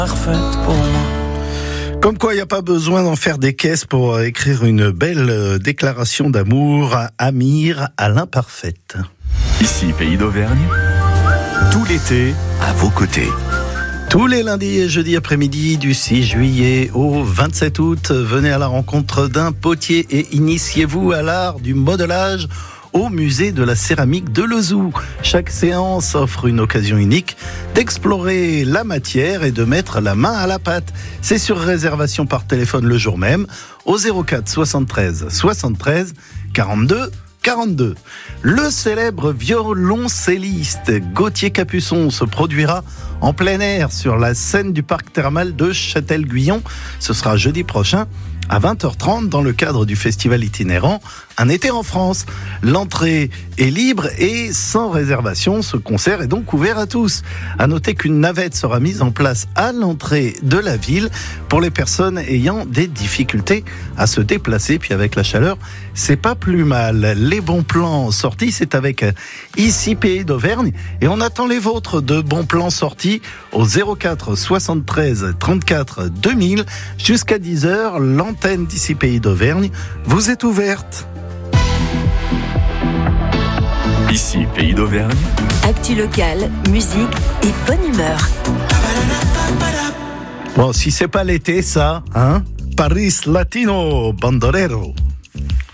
parfaite pour moi. Comme quoi, il n'y a pas besoin d'en faire des caisses pour écrire une belle déclaration d'amour. Amir à l'imparfaite. Ici, Pays d'Auvergne, tout l'été, à vos côtés. Tous les lundis et jeudis après-midi du 6 juillet au 27 août, venez à la rencontre d'un potier et initiez-vous à l'art du modelage au musée de la céramique de Lezoux. Chaque séance offre une occasion unique d'explorer la matière et de mettre la main à la pâte. C'est sur réservation par téléphone le jour même au 04 73 73 42 42. Le célèbre violoncelliste Gauthier Capuçon se produira en plein air sur la scène du parc thermal de Châtel-Guyon. Ce sera jeudi prochain à 20h30 dans le cadre du festival itinérant Un été en France. L'entrée est libre et sans réservation. Ce concert est donc ouvert à tous. À noter qu'une navette sera mise en place à l'entrée de la ville pour les personnes ayant des difficultés à se déplacer. Puis avec la chaleur, c'est pas plus mal. Les bons plans sortis, c'est avec Ici Pays d'Auvergne et on attend les vôtres de bons plans sortis au 04 73 34 2000 jusqu'à 10h. L'antenne d'Ici Pays d'Auvergne vous est ouverte. Ici, Pays d'Auvergne. Actu locale, musique et bonne humeur. Bon, si c'est pas l'été, ça, hein? Paris Latino Bandolero.